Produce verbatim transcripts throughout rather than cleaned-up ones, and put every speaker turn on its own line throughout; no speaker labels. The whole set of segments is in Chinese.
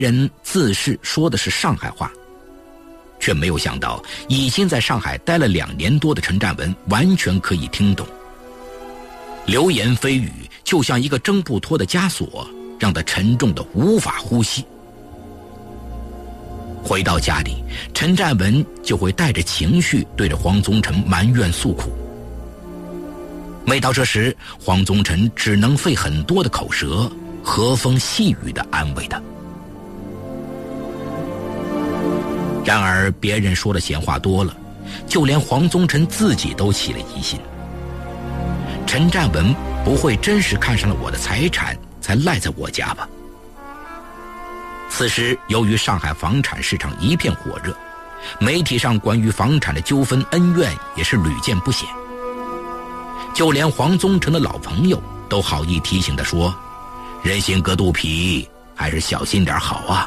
人自视说的是上海话，却没有想到已经在上海待了两年多的陈占文完全可以听懂。流言蜚语就像一个挣不脱的枷锁，让他沉重的无法呼吸。回到家里，陈占文就会带着情绪对着黄宗臣埋怨诉苦。每到这时，黄宗臣只能费很多的口舌，和风细雨地安慰他。然而别人说的闲话多了，就连黄宗臣自己都起了疑心。陈占文不会真是看上了我的财产才赖在我家吧？此时由于上海房产市场一片火热，媒体上关于房产的纠纷恩怨也是屡见不鲜。就连黄宗臣的老朋友都好意提醒他说，人心隔肚皮，还是小心点好啊。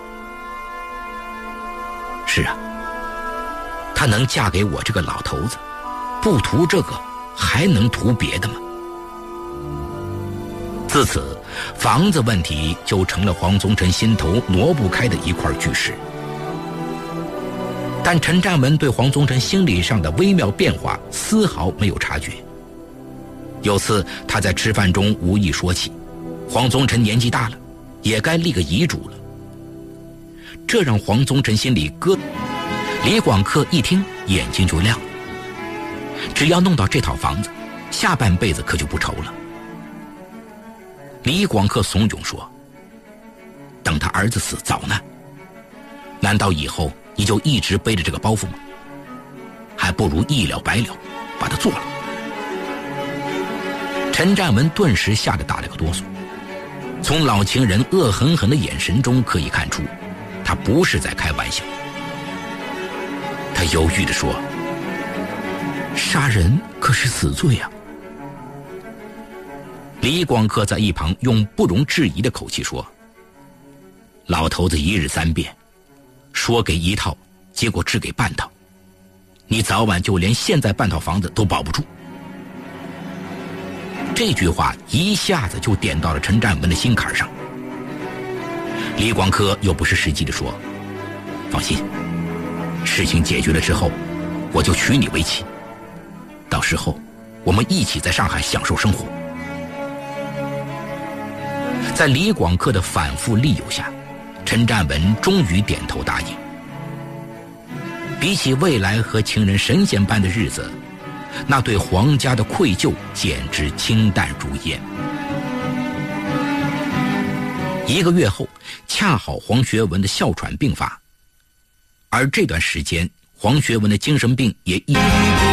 是啊，她能嫁给我这个老头子，不图这个还能图别的吗？自此，房子问题就成了黄宗臣心头挪不开的一块巨石。但陈占文对黄宗臣心理上的微妙变化丝毫没有察觉。有次他在吃饭中无意说起，黄宗臣年纪大了，也该立个遗嘱了。这让黄宗臣心里咯。李广克一听眼睛就亮了，只要弄到这套房子，下半辈子可就不愁了。李广克怂恿说，等他儿子死早呢，难道以后你就一直背着这个包袱吗？还不如一了百了把它做了。陈占文顿时吓得打了个哆嗦，从老情人恶狠狠的眼神中可以看出，他不是在开玩笑。他犹豫地说，杀人可是死罪啊。李广克在一旁用不容置疑的口气说，老头子一日三变，说给一套，结果只给半套，你早晚就连现在半套房子都保不住。这句话一下子就点到了陈占文的心坎上。李广克又不是实际地说，放心，事情解决了之后，我就娶你为妻，到时候我们一起在上海享受生活。在李广克的反复利诱下，陈占文终于点头答应。比起未来和情人神仙般的日子，那对黄家的愧疚简直清淡如烟。一个月后，恰好黄学文的哮喘病发，而这段时间黄学文的精神病也一直